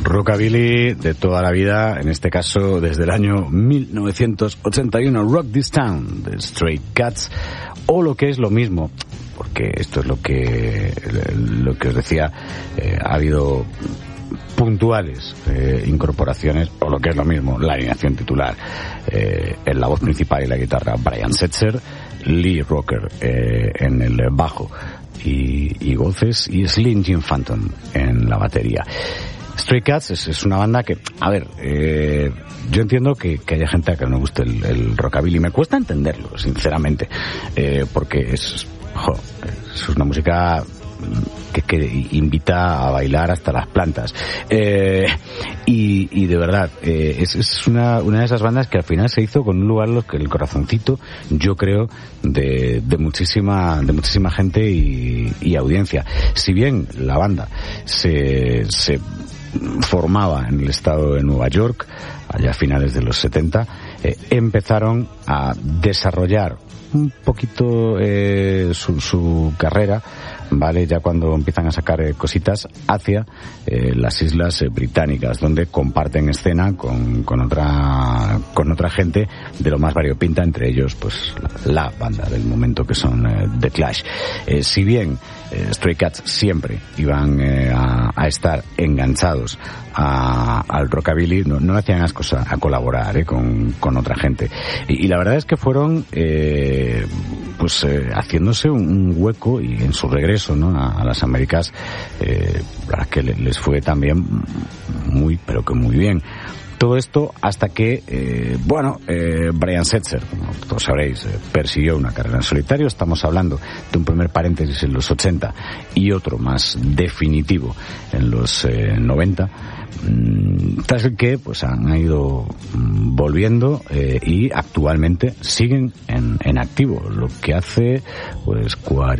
Rockabilly de toda la vida, en este caso desde el año 1981, Rock This Town de Stray Cats, o lo que es lo mismo, porque esto es lo que os decía, ha habido puntuales incorporaciones, o lo que es lo mismo, la alineación titular, en la voz principal y la guitarra Brian Setzer, Lee Rocker en el bajo y voces, y Slim Jim Phantom en la batería. Stray Cats es una banda que, a ver, yo entiendo que haya gente a que no le guste el rockabilly. Me cuesta entenderlo, sinceramente, porque es una música que invita a bailar hasta las plantas. Y de verdad, es una de esas bandas que al final se hizo con un lugar que el corazoncito, yo creo, de muchísima gente y audiencia. Si bien la banda se formaba en el estado de Nueva York, allá a finales de los 70, empezaron a desarrollar un poquito su carrera, ¿vale? Ya cuando empiezan a sacar cositas hacia las islas británicas, donde comparten escena con otra gente de lo más variopinta, entre ellos pues la banda del momento, que son The Clash. Si bien Stray Cats siempre iban a estar enganchados al rockabilly, no hacían las cosas a colaborar con otra gente, y la verdad es que fueron haciéndose un hueco, y en su regreso, ¿no?, a las Américas, para que les fue también muy, pero que muy bien. Todo esto hasta que, Brian Setzer, como todos sabréis, persiguió una carrera en solitario. Estamos hablando de un primer paréntesis en los 80 y otro más definitivo en los 90, tras el que pues han ido volviendo y actualmente siguen en activo, lo que hace pues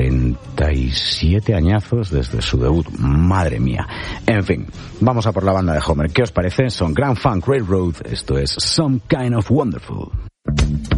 47 añazos desde su debut. Madre mía. En fin, vamos a por la banda de Homer. ¿Qué os parece? Son Grand Funk Railroad. Esto es Some Kind of Wonderful.